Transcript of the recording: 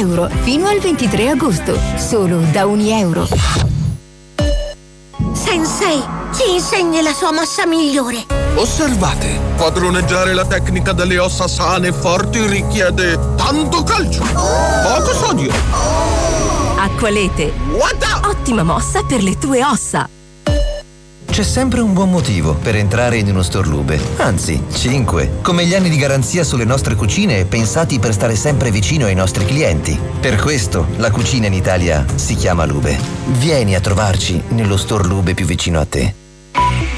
futuro fino al 23 agosto, solo da €1. Sensei, ci insegni la sua mossa migliore. Osservate, padroneggiare la tecnica delle ossa sane e forti richiede tanto calcio, poco sodio. Acqualete. Ottima mossa per le tue ossa. C'è sempre un buon motivo per entrare in uno store Lube. Anzi, 5. Come gli anni di garanzia sulle nostre cucine pensati per stare sempre vicino ai nostri clienti. Per questo la cucina in Italia si chiama Lube. Vieni a trovarci nello store Lube più vicino a te.